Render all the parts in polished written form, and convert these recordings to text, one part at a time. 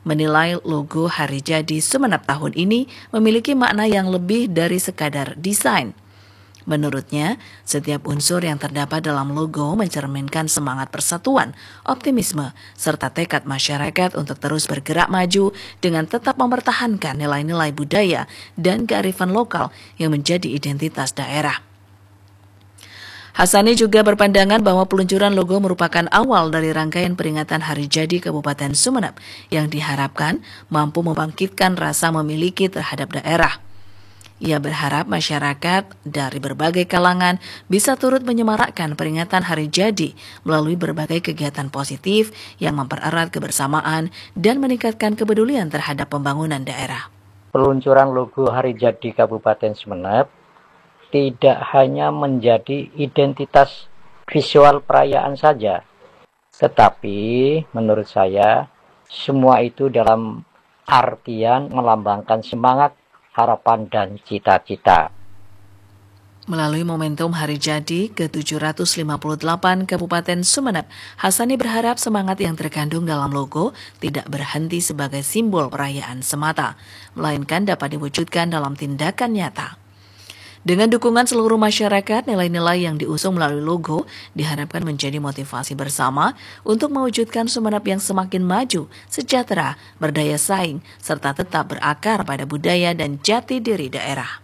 menilai logo Hari Jadi Sumeneb tahun ini memiliki makna yang lebih dari sekadar desain. Menurutnya, setiap unsur yang terdapat dalam logo mencerminkan semangat persatuan, optimisme, serta tekad masyarakat untuk terus bergerak maju dengan tetap mempertahankan nilai-nilai budaya dan kearifan lokal yang menjadi identitas daerah. Hasani juga berpandangan bahwa peluncuran logo merupakan awal dari rangkaian peringatan Hari Jadi Kabupaten Sumeneb yang diharapkan mampu membangkitkan rasa memiliki terhadap daerah. Ia berharap masyarakat dari berbagai kalangan bisa turut menyemarakkan peringatan Hari Jadi melalui berbagai kegiatan positif yang mempererat kebersamaan dan meningkatkan kepedulian terhadap pembangunan daerah. Peluncuran logo Hari Jadi Kabupaten Sumeneb tidak hanya menjadi identitas visual perayaan saja, tetapi menurut saya semua itu dalam artian melambangkan semangat, harapan, dan cita-cita. Melalui momentum Hari Jadi ke-758 Kabupaten Sumeneb, Hasani berharap semangat yang terkandung dalam logo tidak berhenti sebagai simbol perayaan semata, melainkan dapat diwujudkan dalam tindakan nyata. Dengan dukungan seluruh masyarakat, nilai-nilai yang diusung melalui logo diharapkan menjadi motivasi bersama untuk mewujudkan Sumeneb yang semakin maju, sejahtera, berdaya saing, serta tetap berakar pada budaya dan jati diri daerah.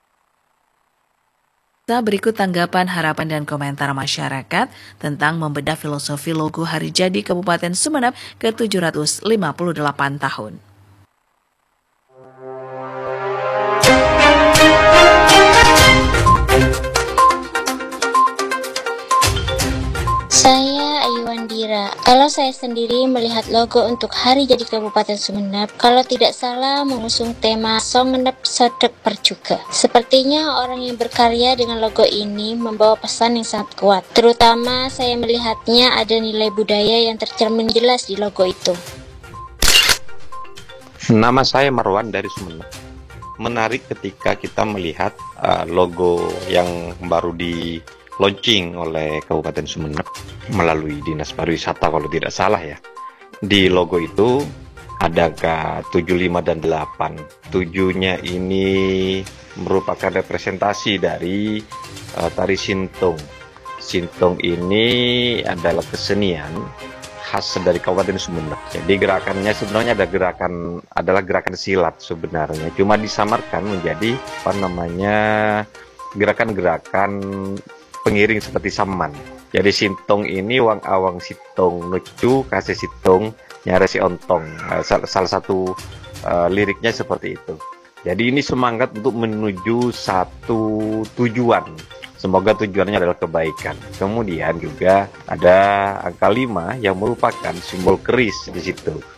Berikut tanggapan, harapan, dan komentar masyarakat tentang membedah filosofi logo Hari Jadi Kabupaten Sumeneb ke-758 tahun. Saya Ayuandira. Kalau saya sendiri melihat logo untuk Hari Jadi Kabupaten Sumeneb, kalau tidak salah mengusung tema Songenep Sodek Perjuga. Sepertinya orang yang berkarya dengan logo ini membawa pesan yang sangat kuat. Terutama saya melihatnya ada nilai budaya yang tercermin jelas di logo itu. Nama saya Marwan dari Sumeneb. Menarik ketika kita melihat logo yang baru di launching oleh Kabupaten Sumeneb melalui Dinas Pariwisata kalau tidak salah ya. Di logo itu ada K75 dan 8. 7-nya ini merupakan representasi dari tari Sintong. Sintong ini adalah kesenian khas dari Kabupaten Sumeneb. Jadi gerakannya sebenarnya adalah gerakan silat sebenarnya. Cuma disamarkan menjadi gerakan-gerakan pengiring seperti saman. Jadi Sintong ini wang awang sitong nucu kasih sitong nyare si ontong. Salah satu liriknya seperti itu. Jadi ini semangat untuk menuju satu tujuan. Semoga tujuannya adalah kebaikan. Kemudian juga ada angka 5 yang merupakan simbol keris di situ.